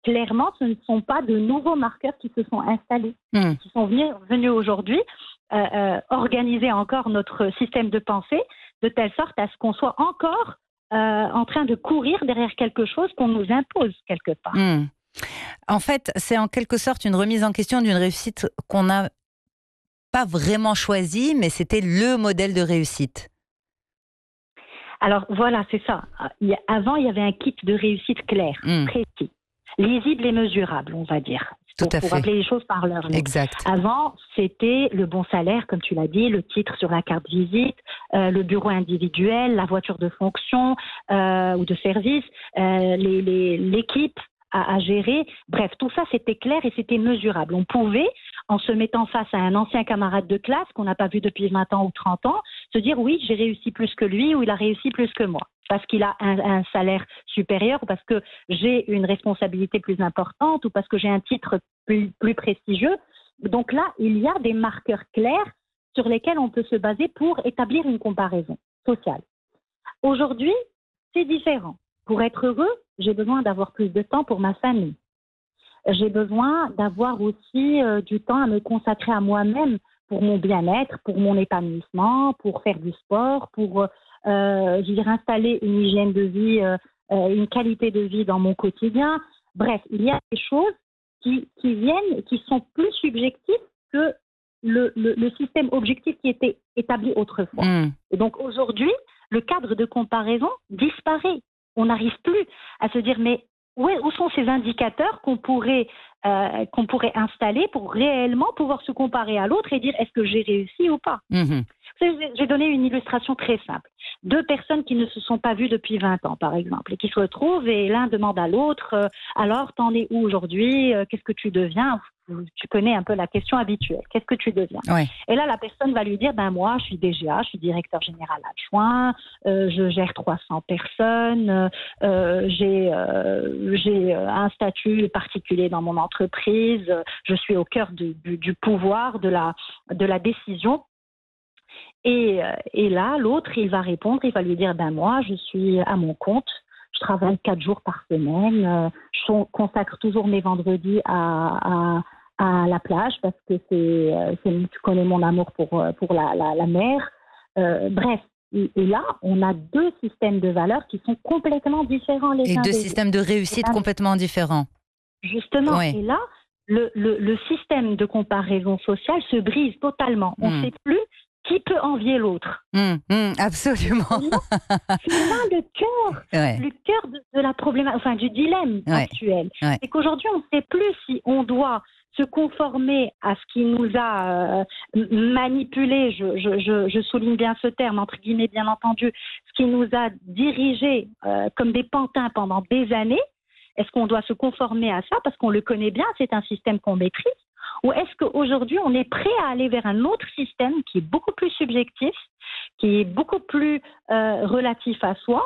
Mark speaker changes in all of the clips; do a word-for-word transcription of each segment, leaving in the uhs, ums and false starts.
Speaker 1: clairement, ce ne sont pas de nouveaux marqueurs qui se sont installés,
Speaker 2: mmh.
Speaker 1: qui sont venus, venus aujourd'hui euh, euh, organiser encore notre système de pensée de telle sorte à ce qu'on soit encore euh, en train de courir derrière quelque chose qu'on nous impose quelque part.
Speaker 2: Mmh. En fait, c'est en quelque sorte une remise en question d'une réussite qu'on n'a pas vraiment choisie, mais c'était le modèle de réussite.
Speaker 1: Alors voilà, c'est ça. Il y a, avant, il y avait un kit de réussite clair,
Speaker 2: Mmh.
Speaker 1: précis, lisible et mesurable, on va dire.
Speaker 2: Tout
Speaker 1: Pour,
Speaker 2: à
Speaker 1: pour
Speaker 2: fait.
Speaker 1: rappeler les choses par leur nom.
Speaker 2: Exact.
Speaker 1: Avant, c'était le bon salaire, comme tu l'as dit, le titre sur la carte visite, euh, le bureau individuel, la voiture de fonction euh, ou de service, euh, les, les, l'équipe à, à gérer. Bref, tout ça, c'était clair et c'était mesurable. On pouvait, en se mettant face à un ancien camarade de classe qu'on n'a pas vu depuis vingt ans ou trente ans, se dire oui, j'ai réussi plus que lui ou il a réussi plus que moi. Parce qu'il a un, un salaire supérieur, ou parce que j'ai une responsabilité plus importante, ou parce que j'ai un titre plus, plus prestigieux. Donc là, il y a des marqueurs clairs sur lesquels on peut se baser pour établir une comparaison sociale. Aujourd'hui, c'est différent. Pour être heureux, j'ai besoin d'avoir plus de temps pour ma famille. J'ai besoin d'avoir aussi euh, du temps à me consacrer à moi-même pour mon bien-être, pour mon épanouissement, pour faire du sport, pour... Euh, je veux dire, installer une hygiène de vie, euh, euh, une qualité de vie dans mon quotidien. Bref, il y a des choses qui, qui viennent, qui sont plus subjectives que le, le, le système objectif qui était établi autrefois.
Speaker 2: Mmh.
Speaker 1: Et donc aujourd'hui, le cadre de comparaison disparaît. On n'arrive plus à se dire, mais où, est, où sont ces indicateurs qu'on pourrait, euh, qu'on pourrait installer pour réellement pouvoir se comparer à l'autre et dire, est-ce que j'ai réussi ou pas?
Speaker 2: Mmh.
Speaker 1: Je vais donner une illustration très simple. Deux personnes qui ne se sont pas vues depuis vingt ans, par exemple, et qui se retrouvent et l'un demande à l'autre euh, « Alors, t'en es où aujourd'hui? euh, Qu'est-ce que tu deviens ?» Tu connais un peu la question habituelle. « Qu'est-ce que tu deviens ?»
Speaker 2: Ouais.
Speaker 1: Et là, la personne va lui dire « Ben moi, je suis D G A, je suis directeur général adjoint, euh, je gère trois cents personnes, euh, j'ai, euh, j'ai un statut particulier dans mon entreprise, je suis au cœur du, du, du pouvoir, de la, de la décision. » Et, et là, l'autre, il va répondre, il va lui dire, ben moi, je suis à mon compte, je travaille quatre jours par semaine, je consacre toujours mes vendredis à, à, à la plage parce que c'est, c'est, tu connais mon amour pour, pour la, la, la mer. Euh, bref, et, et là, on a deux systèmes de valeurs qui sont complètement différents les
Speaker 2: Et
Speaker 1: uns
Speaker 2: deux
Speaker 1: des autres.
Speaker 2: systèmes de réussite complètement différents.
Speaker 1: Justement,
Speaker 2: Ouais.
Speaker 1: et là, le, le, le système de comparaison sociale se brise totalement. On ne
Speaker 2: Mmh.
Speaker 1: sait plus qui peut envier l'autre.
Speaker 2: Mmh, mmh, absolument.
Speaker 1: C'est là le cœur,
Speaker 2: Ouais.
Speaker 1: le cœur de, de la problématique, enfin du dilemme
Speaker 2: Ouais.
Speaker 1: actuel.
Speaker 2: Ouais.
Speaker 1: C'est qu'aujourd'hui, on ne sait plus si on doit se conformer à ce qui nous a euh, manipulé, je, je, je, je souligne bien ce terme, entre guillemets bien entendu, ce qui nous a dirigés euh, comme des pantins pendant des années. Est-ce qu'on doit se conformer à ça parce qu'on le connaît bien, c'est un système qu'on maîtrise? Ou est-ce qu'aujourd'hui, on est prêt à aller vers un autre système qui est beaucoup plus subjectif, qui est beaucoup plus euh, relatif à soi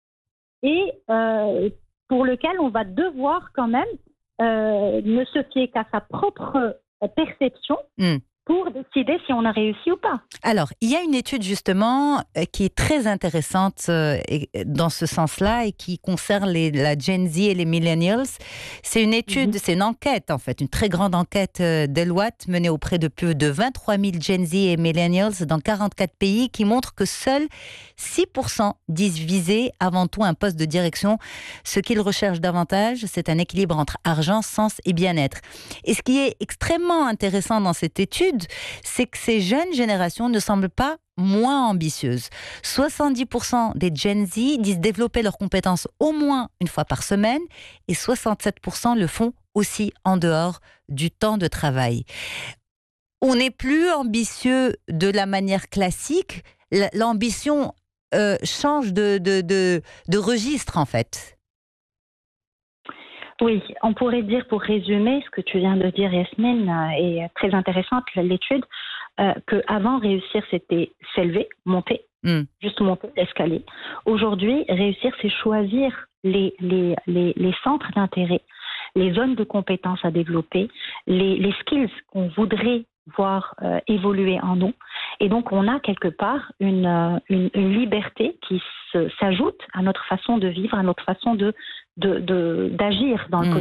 Speaker 1: et euh, pour lequel on va devoir quand même euh, ne se fier qu'à sa propre perception mmh. pour décider si on a réussi ou pas.
Speaker 2: Alors, il y a une étude justement euh, qui est très intéressante euh, et, dans ce sens-là et qui concerne les, la Gen Z et les Millennials. C'est une étude, mm-hmm. c'est une enquête en fait, une très grande enquête euh, Deloitte menée auprès de plus de vingt-trois mille Gen Z et Millennials dans quarante-quatre pays qui montre que seuls six pour cent disent viser avant tout un poste de direction. Ce qu'ils recherchent davantage, c'est un équilibre entre argent, sens et bien-être. Et ce qui est extrêmement intéressant dans cette étude, c'est que ces jeunes générations ne semblent pas moins ambitieuses. soixante-dix pour cent des Gen Z disent développer leurs compétences au moins une fois par semaine et soixante-sept pour cent le font aussi en dehors du temps de travail. On n'est plus ambitieux de la manière classique. L'ambition euh, change de, de, de, de registre en fait.
Speaker 1: Oui, on pourrait dire, pour résumer, ce que tu viens de dire, Yasmine, est très intéressante, l'étude, euh, qu'avant, réussir, c'était s'élever, monter, mm. juste monter l'escalier. Aujourd'hui, réussir, c'est choisir les, les, les, les centres d'intérêt, les zones de compétences à développer, les, les skills qu'on voudrait voir euh, évoluer en nous. Et donc, on a quelque part une, euh, une, une liberté qui se, s'ajoute à notre façon de vivre, à notre façon de, de, de, d'agir dans le quotidien.